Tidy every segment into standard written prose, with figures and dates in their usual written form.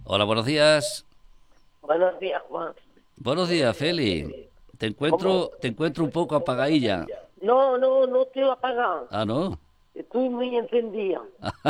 Hola, buenos días. Buenos días, Juan. Buenos días, Feli. ¿Cómo? Te encuentro un poco apagadilla. No, no, no te lo apagan. Ah, ¿no? Estoy muy encendida.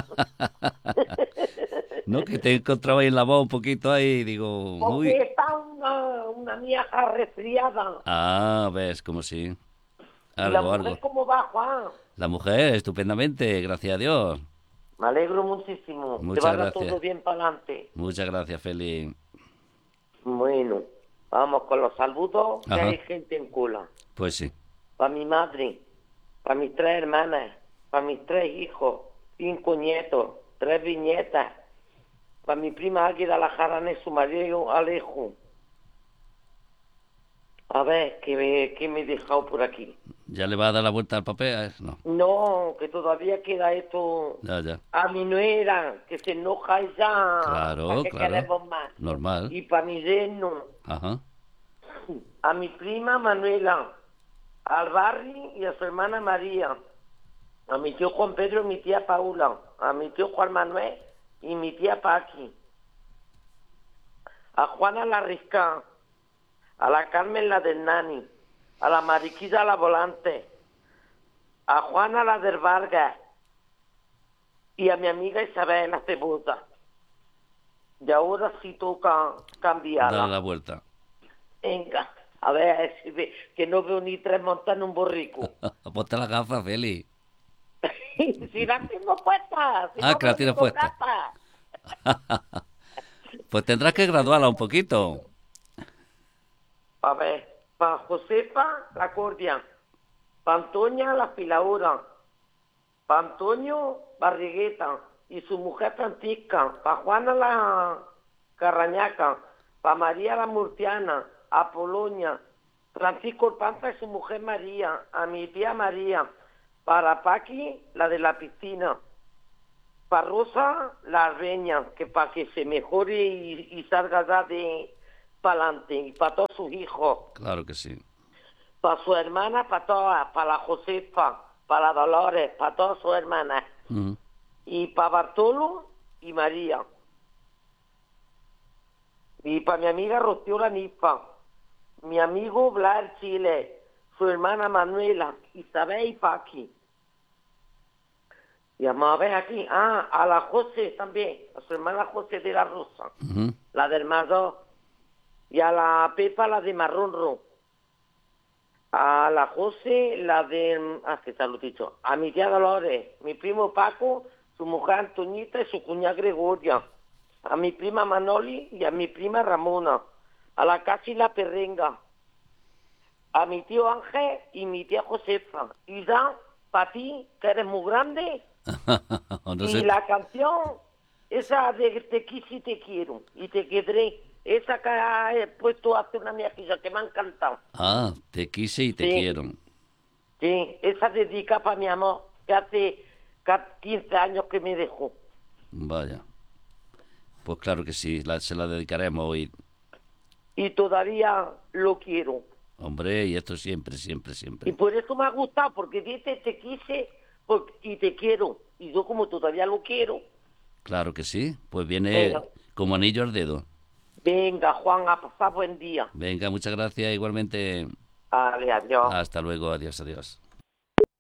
No, que te encontraba ahí en la voz un poquito ahí, digo, Porque uy. está una vieja resfriada. Ah, ves, como si. ¿Y la Algo. mujer cómo va, Juan? La mujer, estupendamente, gracias a Dios. Me alegro muchísimo. Que Muchas vaya gracias. todo bien para adelante. Muchas gracias, Feli. Bueno, vamos con los saludos, que hay Ajá, gente en cola. pues sí. Para mi madre, para mis tres hermanas, para mis tres hijos, 5 nietos, tres viñetas, para mi prima Águila La Jarana y su marido Alejo. A ver, ¿qué me he dejado por aquí? ¿Ya le va a dar la vuelta al papel? No, No, que todavía queda esto ya, ya. a mi nuera, que se enoja ella, ¿para Claro, qué claro. queremos más? Normal. Y para mi yerno, Ajá. a mi prima Manuela, al Barry y a su hermana María, a mi tío Juan Pedro y mi tía Paula, a mi tío Juan Manuel y mi tía Paqui, a Juana la Risca, a la Carmen la del Nani, a la Mariquilla la Volante, a Juana la del Vargas y a mi amiga Isabel la Cebolla. Y ahora sí toca Dale cambiarla. la vuelta. Venga, a ver si ve, que no veo ni tres montando un borrico. Ponte las gafas, Feli. Si las tengo puestas, si Ah, no que la veo ni tienes con puesta. gafas. Pues tendrás que graduarla un poquito. A ver, para Josefa la acordeón, para Antonia la filaura, para Antonio Barrigueta y su mujer Francisca, para Juana la Carrañaca, para María la Murciana, a Polonia, Francisco Orpanza y su mujer María, a mi tía María, para Paqui la de la piscina, para Rosa la Arbeña, que para que se mejore y salga ya de para adelante, y para todos sus hijos, Claro que sí. para su hermana, para todas, para la Josefa, para la Dolores, para todas sus hermanas, Ujú. y para Bartolo y María, y para mi amiga Rocío la Nifa, mi amigo Blas Chile, su hermana Manuela, Isabel y Paqui. Y vamos a ver aquí, a la José también, a su hermana José de la Rosa, Ujú. la del Mayor, y a la Pepa, la de Marronro, a la José, la de, que te lo he dicho, a mi tía Dolores, mi primo Paco, su mujer Antoñita y su cuñada Gregoria, a mi prima Manoli y a mi prima Ramona, a la Casi la Perrenga, a mi tío Ángel y mi tía Josefa. Y ya, para ti, que eres muy grande, No y sé. la canción, esa de Te quise y te quiero, y te quedaré, esa que he puesto hace una viejilla que me ha encantado. Ah, te quise y te Sí, quiero. sí, esa dedica para mi amor, que hace 15 años que me dejó. Vaya. Pues claro que sí, se la dedicaremos hoy. Y todavía lo quiero. Hombre, y esto siempre, siempre, Y siempre. por eso me ha gustado, porque dice te quise y te quiero. Y yo como todavía lo quiero, Claro que sí. Pues viene venga, como anillo al dedo. venga Juan, a pasar buen día. Venga, muchas gracias. Igualmente. Vale, adiós. Hasta luego. Adiós, adiós.